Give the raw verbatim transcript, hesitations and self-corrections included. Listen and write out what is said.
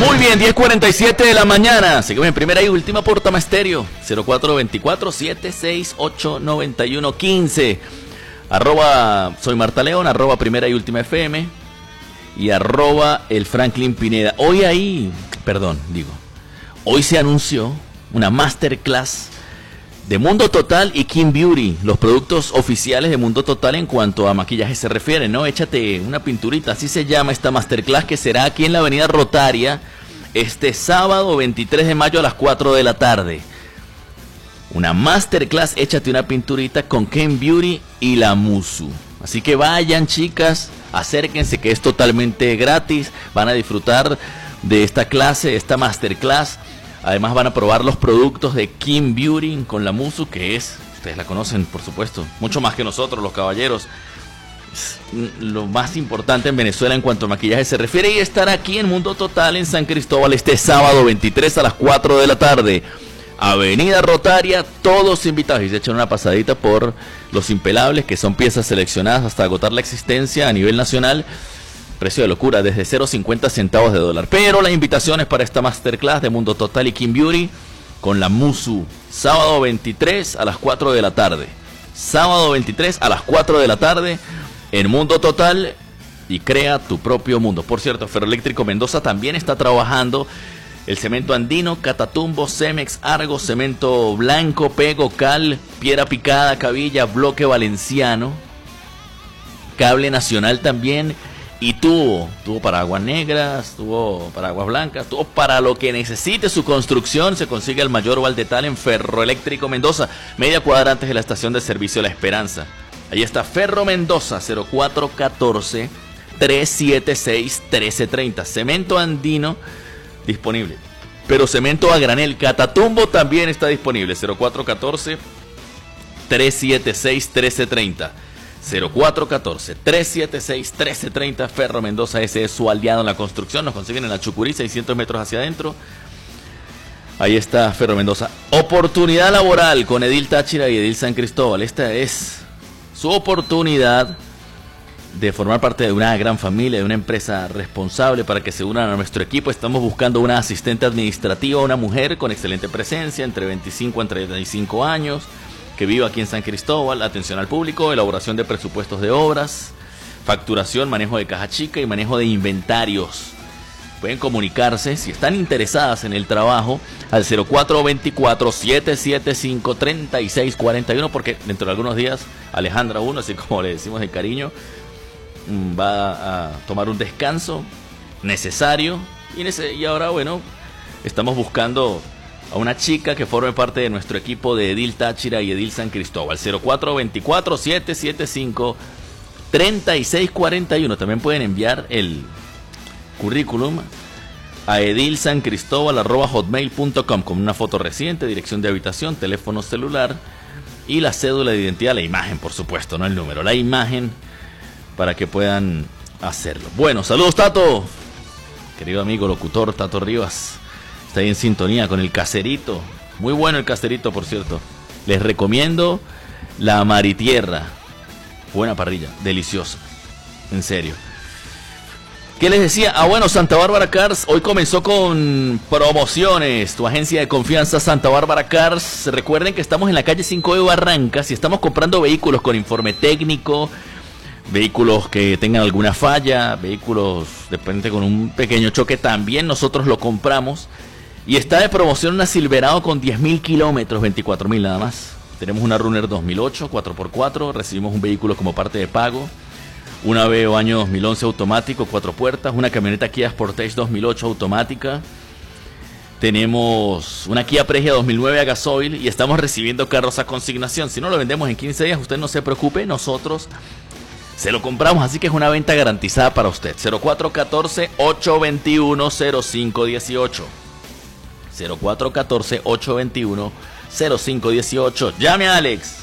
Muy bien, diez cuarenta y siete de la mañana. Seguimos en primera y última por Tama Estéreo. cero cuatro dos cuatro, siete seis ocho, nueve uno uno cinco. Arroba soy Marta León, arroba primera y última F M. Y arroba el Franklin Pineda. Hoy ahí, perdón, digo. Hoy se anunció una masterclass de Mundo Total y King Beauty, los productos oficiales de Mundo Total en cuanto a maquillaje se refiere, ¿no? Échate una pinturita, así se llama esta masterclass, que será aquí en la avenida Rotaria este sábado veintitrés de mayo a las cuatro de la tarde. Una masterclass, échate una pinturita con King Beauty y la Musu. Así que vayan, chicas, acérquense, que es totalmente gratis, van a disfrutar de esta clase, esta masterclass. Además van a probar los productos de King Beauty con la Musu, que es, ustedes la conocen por supuesto, mucho más que nosotros los caballeros, es lo más importante en Venezuela en cuanto a maquillaje se refiere, y estar aquí en Mundo Total en San Cristóbal este sábado veintitrés a las cuatro de la tarde. Avenida Rotaria, todos invitados, y se echan una pasadita por los impelables, que son piezas seleccionadas hasta agotar la existencia a nivel nacional. Precio de locura, desde cero punto cincuenta centavos de dólar. Pero la invitación es para esta masterclass de Mundo Total y King Beauty con la Musu. Sábado veintitrés a las cuatro de la tarde. Sábado veintitrés a las cuatro de la tarde en Mundo Total, y crea tu propio mundo. Por cierto, Ferroeléctrico Mendoza también está trabajando el cemento andino, Catatumbo, Cemex, Argo, cemento blanco, Pego, Cal, piedra picada, Cabilla, bloque valenciano, cable nacional también. Y tubo, tubo para aguas negras, tubo para aguas blancas, tubo para lo que necesite su construcción. Se consigue el mayor Valdetal en Ferroeléctrico Mendoza, media cuadra antes de la estación de servicio La Esperanza. Ahí está Ferro Mendoza, cero cuatro uno cuatro, tres siete seis, uno tres tres cero. Cemento andino disponible, pero cemento a granel Catatumbo también está disponible, cero cuatro uno cuatro, tres siete seis, uno tres tres cero. cero cuatro uno cuatro, tres siete seis, uno tres tres cero. Ferro Mendoza, ese es su aliado en la construcción. Nos consiguen en la Chucurí, seiscientos metros hacia adentro. Ahí está Ferro Mendoza. Oportunidad laboral con Edil Táchira y Edil San Cristóbal. Esta es su oportunidad de formar parte de una gran familia, de una empresa responsable, para que se unan a nuestro equipo. Estamos buscando una asistente administrativa, una mujer con excelente presencia, entre veinticinco a treinta y cinco años, que viva aquí en San Cristóbal, atención al público, elaboración de presupuestos de obras, facturación, manejo de caja chica y manejo de inventarios. Pueden comunicarse, si están interesadas en el trabajo, al cero cuatro dos cuatro, siete siete cinco, tres seis cuatro uno, porque dentro de algunos días Alejandra uno, así como le decimos de cariño, va a tomar un descanso necesario, y, en ese, y ahora, bueno, estamos buscando a una chica que forme parte de nuestro equipo de Edil Táchira y Edil San Cristóbal. Cero cuatro dos cuatro, siete siete cinco, tres seis cuatro uno. También pueden enviar el currículum a edilsancristóbal arroba hotmail punto com con una foto reciente, dirección de habitación, teléfono celular y la cédula de identidad, la imagen, por supuesto, no el número, la imagen, para que puedan hacerlo. Bueno, saludos, Tato, querido amigo locutor Tato Rivas. Está ahí en sintonía con el caserito. Muy bueno el caserito, por cierto. Les recomiendo la Maritierra. Buena parrilla, deliciosa. En serio. ¿Qué les decía? Ah, bueno, Santa Bárbara Cars hoy comenzó con promociones. Tu agencia de confianza, Santa Bárbara Cars. Recuerden que estamos en la calle cinco de Barrancas y estamos comprando vehículos con informe técnico, vehículos que tengan alguna falla, vehículos de repente con un pequeño choque, también nosotros lo compramos. Y está de promoción una Silverado con diez mil kilómetros, veinticuatro mil nada más. Tenemos una Runner dos mil ocho, cuatro por cuatro, recibimos un vehículo como parte de pago. Una Veo año dos mil once automático, cuatro puertas. Una camioneta Kia Sportage dos mil ocho automática. Tenemos una Kia Pregia dos mil nueve a gasoil y estamos recibiendo carros a consignación. Si no lo vendemos en quince días, usted no se preocupe, nosotros se lo compramos, así que es una venta garantizada para usted. cero cuatro uno cuatro, ocho dos uno, cero cinco uno ocho. cero cuatro uno cuatro, ocho dos uno, cero cinco uno ocho. Llame a Alex.